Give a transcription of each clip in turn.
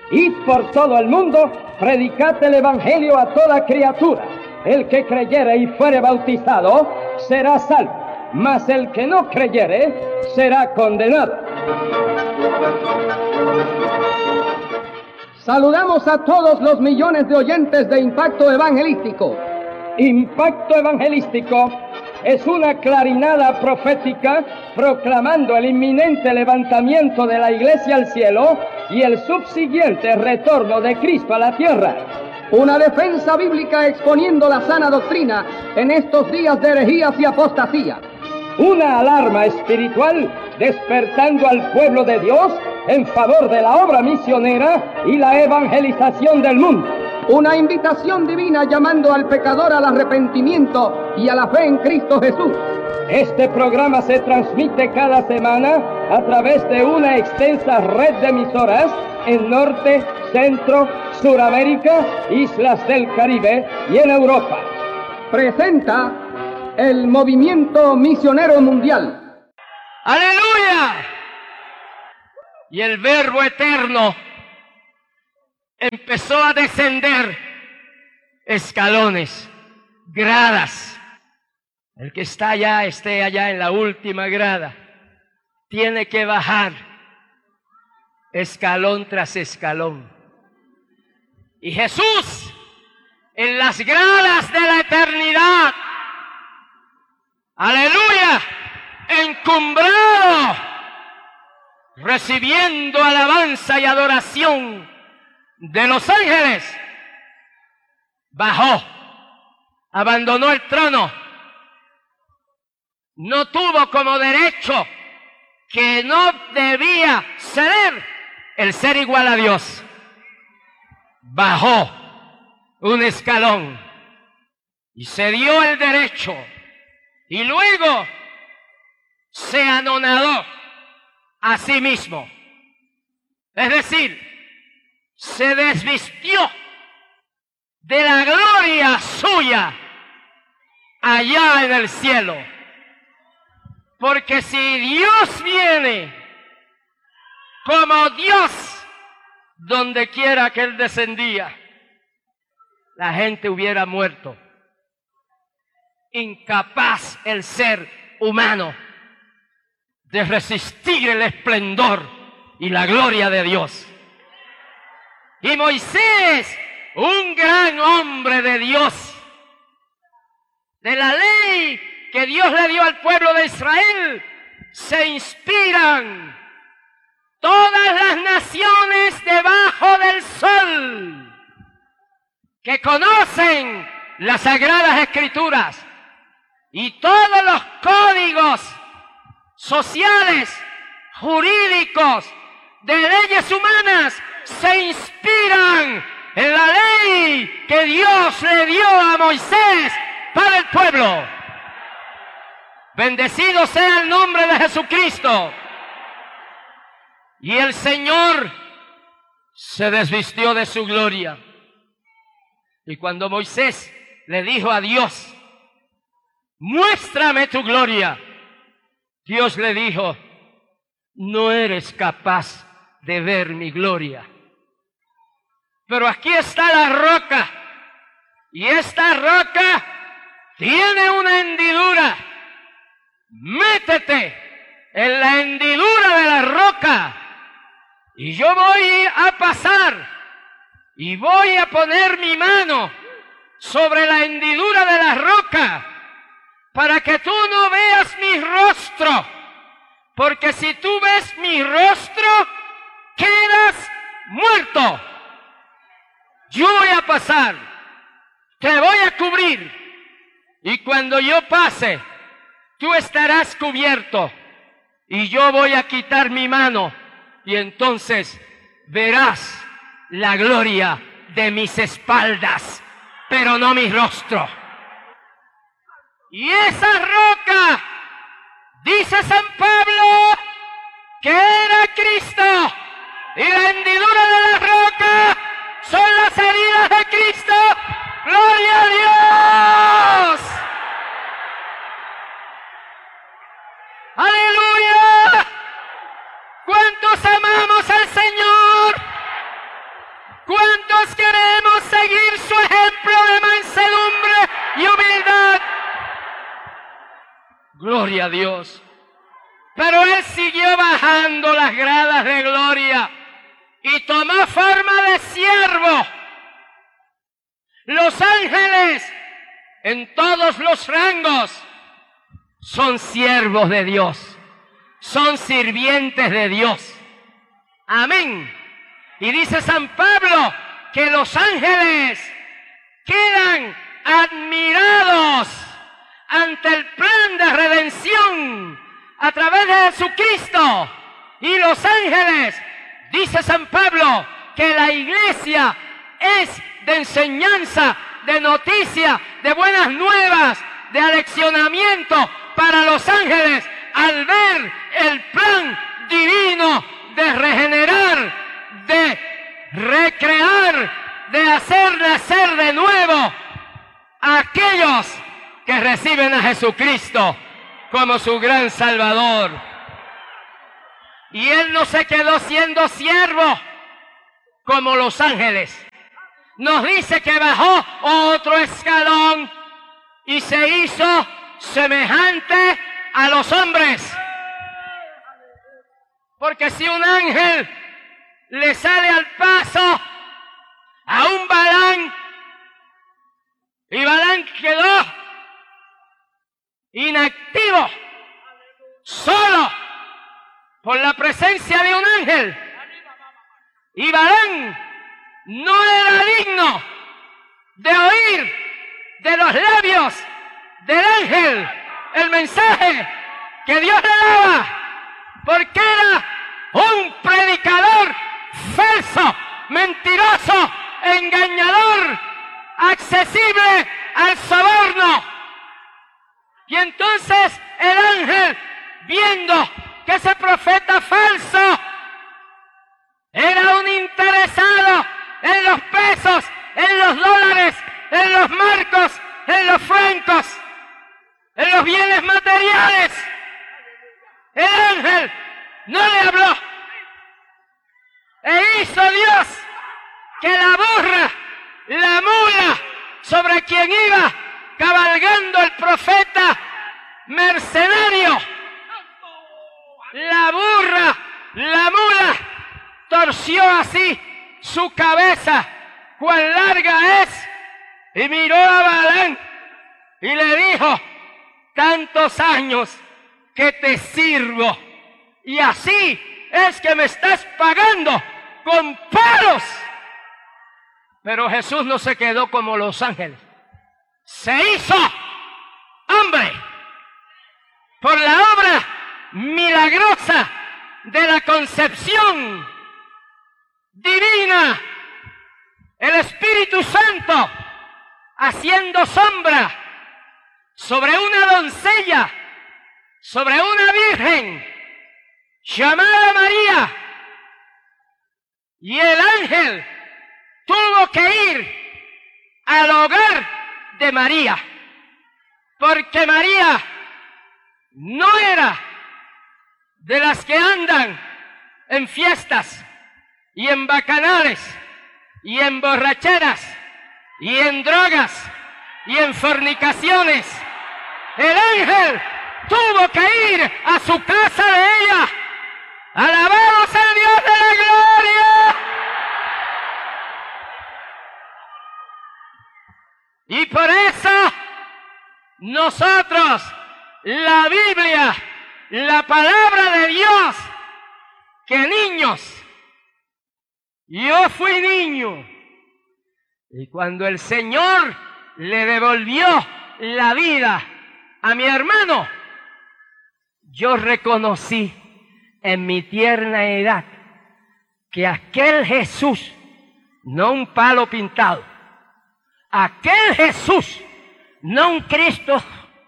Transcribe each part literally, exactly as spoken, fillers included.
Id por todo el mundo, predicad el Evangelio a toda criatura. El que creyere y fuere bautizado será salvo, mas el que no creyere será condenado. Saludamos a todos los millones de oyentes de Impacto Evangelístico. Impacto Evangelístico es una clarinada profética proclamando el inminente levantamiento de la Iglesia al cielo y el subsiguiente retorno de Cristo a la tierra. Una defensa bíblica exponiendo la sana doctrina en estos días de herejías y apostasía. Una alarma espiritual despertando al pueblo de Dios en favor de la obra misionera y la evangelización del mundo. Una invitación divina llamando al pecador al arrepentimiento y a la fe en Cristo Jesús. Este programa se transmite cada semana a través de una extensa red de emisoras en Norte, Centro, Suramérica, Islas del Caribe y en Europa. Presenta el Movimiento Misionero Mundial. ¡Aleluya! Y el Verbo Eterno empezó a descender escalones, gradas. El que está allá, esté allá en la última grada, tiene que bajar escalón tras escalón. Y Jesús, en las gradas de la eternidad, aleluya, encumbrado, recibiendo alabanza y adoración de los ángeles, bajó, abandonó el trono, no tuvo como derecho, que no debía ceder, el ser igual a Dios. Bajó un escalón y se dio el derecho, y luego se anonadó a sí mismo. Es decir, se desvistió de la gloria suya allá en el cielo. Porque si Dios viene como Dios, donde quiera que Él descendía, la gente hubiera muerto. Incapaz el ser humano de resistir el esplendor y la gloria de Dios. Y Moisés, un gran hombre de Dios, de la ley que Dios le dio al pueblo de Israel, se inspiran todas las naciones debajo del sol que conocen las Sagradas Escrituras y todos los códigos sociales, jurídicos, de leyes humanas, se inspiran en la ley que Dios le dio a Moisés para el pueblo. Bendecido sea el nombre de Jesucristo. Y el Señor se desvistió de su gloria. Y cuando Moisés le dijo a Dios, muéstrame tu gloria, Dios le dijo, no eres capaz de ver mi gloria. Pero aquí está la roca, y esta roca tiene una hendidura. Métete en la hendidura de la roca, y yo voy a pasar, y voy a poner mi mano sobre la hendidura de la roca, para que tú no veas mi rostro, porque si tú ves mi rostro, quedas muerto. Yo voy a pasar, te voy a cubrir, y cuando yo pase, tú estarás cubierto, y yo voy a quitar mi mano, y entonces verás la gloria de mis espaldas, pero no mi rostro. Y esa roca, dice San Pablo, que era Cristo, y la hendidura de la roca son las heridas de Cristo. ¡Gloria a Dios! ¡Aleluya! ¿Cuántos amamos al Señor? Gloria a Dios. Pero Él siguió bajando las gradas de gloria y tomó forma de siervo. Los ángeles, en todos los rangos, son siervos de Dios, son sirvientes de Dios. Amén. Y dice San Pablo que los ángeles quedan admirados ante el plan de redención a través de Jesucristo. Y los ángeles, dice San Pablo, que la iglesia es de enseñanza, de noticia, de buenas nuevas, de aleccionamiento para los ángeles al ver el plan divino de regenerar, de recrear, de hacer nacer de nuevo a aquellos que reciben a Jesucristo como su gran Salvador. Y Él no se quedó siendo siervo como los ángeles. Nos dice que bajó otro escalón y se hizo semejante a los hombres. Porque si un ángel le sale al paso a un Balaam y Balaam quedó inactivo, solo por la presencia de un ángel, y Balaam no era digno de oír de los labios del ángel el mensaje que Dios le daba, porque era un predicador falso, mentiroso, engañador, accesible al soborno. Y entonces el ángel, viendo que ese profeta falso era un interesado en los pesos, en los dólares, en los marcos, en los francos, en los bienes materiales, el ángel no le habló. E hizo Dios que la burra, la mula sobre quien iba cabalgando el profeta mercenario, la burra, la mula, torció así su cabeza, cuán larga es, y miró a Balaam y le dijo: tantos años que te sirvo, y así es que me estás pagando con palos. Pero Jesús no se quedó como los ángeles, se hizo hombre por la obra milagrosa de la concepción divina, el Espíritu Santo haciendo sombra sobre una doncella, sobre una virgen llamada María, y el ángel tuvo que ir al hogar de María, porque María no era de las que andan en fiestas y en bacanales y en borracheras y en drogas y en fornicaciones. El ángel tuvo que ir a su casa de ella. ¡Alabado sea el Dios de la gloria! Y por eso nosotros, la Biblia, la palabra de Dios, que niños, yo fui niño, y cuando el Señor le devolvió la vida a mi hermano, yo reconocí en mi tierna edad que aquel Jesús, no un palo pintado, aquel Jesús, no un Cristo,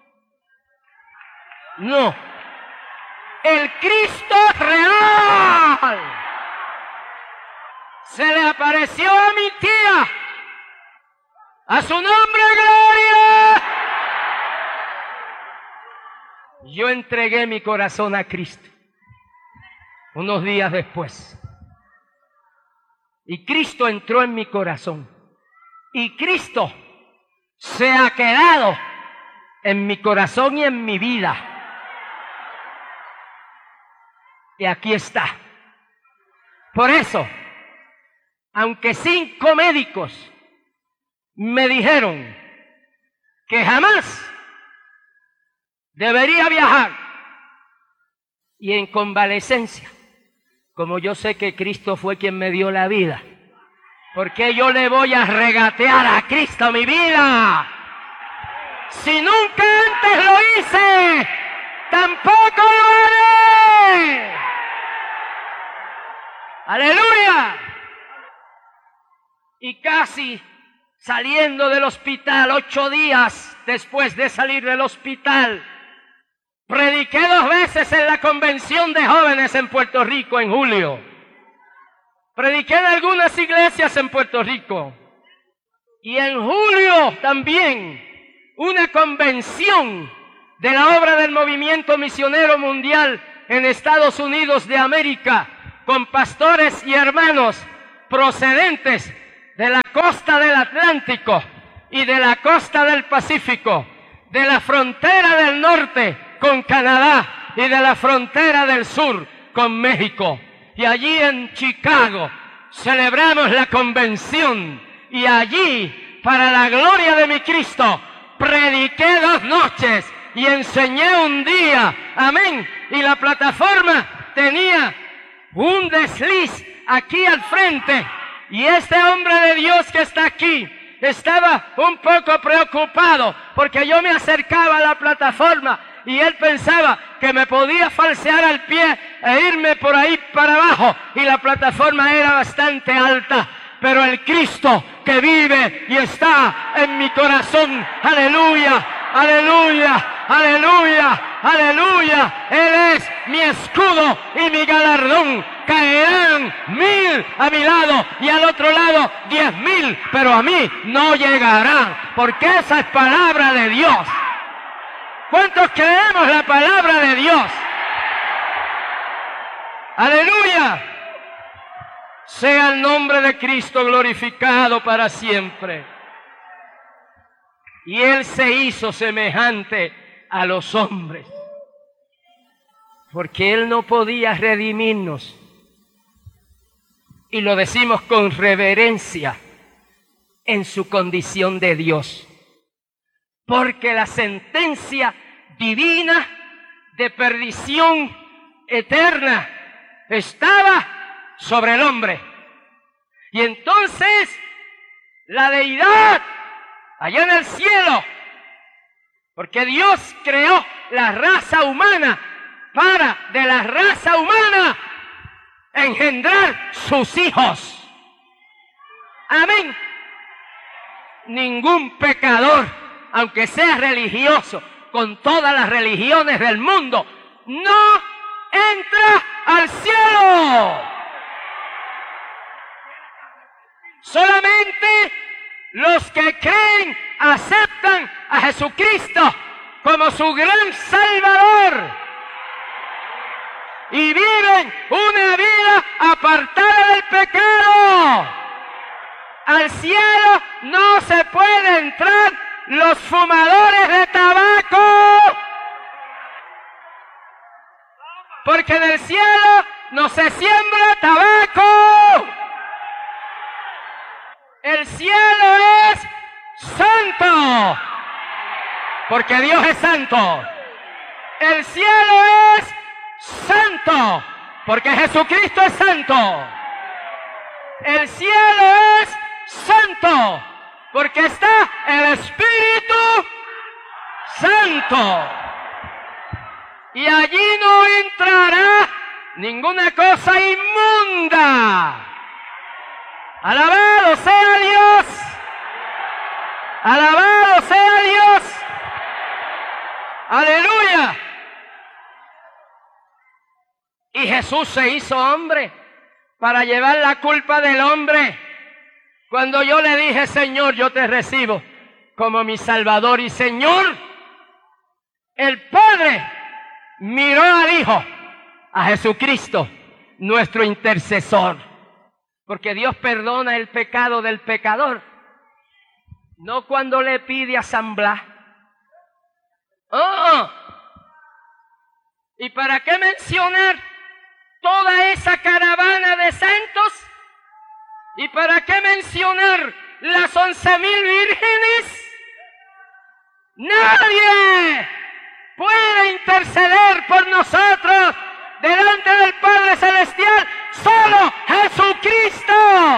no, el Cristo real, se le apareció a mi tía, a su nombre gloria. Yo entregué mi corazón a Cristo unos días después, y Cristo entró en mi corazón, y Cristo se ha quedado en mi corazón y en mi vida. Y aquí está. Por eso, aunque cinco médicos me dijeron que jamás debería viajar, y en convalecencia, como yo sé que Cristo fue quien me dio la vida, ¿por qué yo le voy a regatear a Cristo mi vida? Si nunca antes lo hice, tampoco lo haré. ¡Aleluya! Y casi saliendo del hospital, ocho días después de salir del hospital, prediqué dos veces en la convención de jóvenes en Puerto Rico en julio. Prediqué en algunas iglesias en Puerto Rico. Y en julio también una convención de la obra del movimiento misionero mundial en Estados Unidos de América, con pastores y hermanos procedentes de la costa del Atlántico y de la costa del Pacífico, de la frontera del norte con Canadá y de la frontera del sur con México. Y allí en Chicago celebramos la convención, y allí, para la gloria de mi Cristo, prediqué dos noches y enseñé un día. Amén. Y la plataforma tenía un desliz aquí al frente, y este hombre de Dios que está aquí estaba un poco preocupado porque yo me acercaba a la plataforma y él pensaba que me podía falsear al pie e irme por ahí para abajo, y la plataforma era bastante alta. Pero el Cristo que vive y está en mi corazón, aleluya, aleluya, aleluya, aleluya, Él es mi escudo y mi galardón. Caerán mil a mi lado y al otro lado diez mil, pero a mí no llegarán, porque esa es palabra de Dios. ¿Cuántos creemos la palabra de Dios? ¡Aleluya! Sea el nombre de Cristo glorificado para siempre. Y Él se hizo semejante a los hombres, porque Él no podía redimirnos. Y lo decimos con reverencia, en su condición de Dios. Porque la sentencia divina de perdición eterna estaba sobre el hombre. Y entonces la deidad allá en el cielo, porque Dios creó la raza humana para de la raza humana engendrar sus hijos. Amén. Ningún pecador, aunque sea religioso, con todas las religiones del mundo, no entra al cielo. Solamente los que creen, aceptan a Jesucristo como su gran Salvador y viven una vida apartada del pecado. Al cielo no se puede entrar los fumadores de tabaco, porque en el cielo no se siembra tabaco. El cielo es santo, porque Dios es santo. El cielo es santo, porque Jesucristo es santo. El cielo es santo, porque está el Espíritu Santo. Y allí no entrará ninguna cosa inmunda. Alabado sea Dios. Alabado sea Dios. Aleluya. Y Jesús se hizo hombre para llevar la culpa del hombre. Cuando yo le dije, Señor, yo te recibo como mi Salvador y Señor, el Padre miró al Hijo, a Jesucristo, nuestro intercesor. Porque Dios perdona el pecado del pecador, no cuando le pide a San Blas. Oh, ¿y para qué mencionar toda esa caravana de santos. ¿Y para qué mencionar las once mil vírgenes? Nadie puede interceder por nosotros delante del Padre Celestial, solo Jesucristo.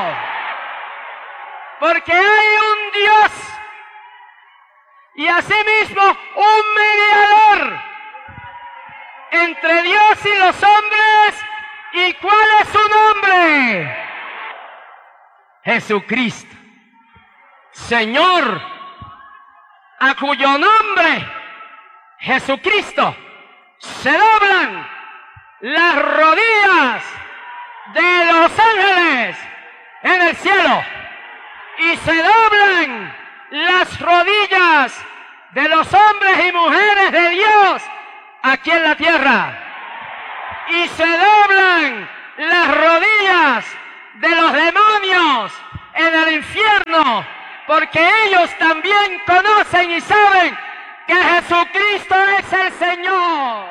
Porque hay un Dios y asimismo un mediador entre Dios y los hombres. ¿Y cuál es su nombre? Jesucristo, Señor, a cuyo nombre, Jesucristo, se doblan las rodillas de los ángeles en el cielo y se doblan las rodillas de los hombres y mujeres de Dios aquí en la tierra, y se doblan las rodillas de los demonios en el infierno, porque ellos también conocen y saben que Jesucristo es el Señor.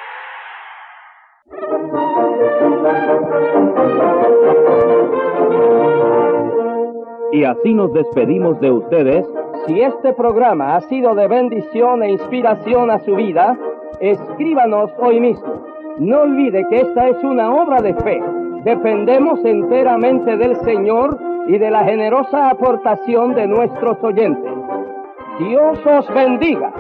Y así nos despedimos de ustedes. Si este programa ha sido de bendición e inspiración a su vida, escríbanos hoy mismo. No olvide que esta es una obra de fe. Dependemos enteramente del Señor y de la generosa aportación de nuestros oyentes. Dios os bendiga.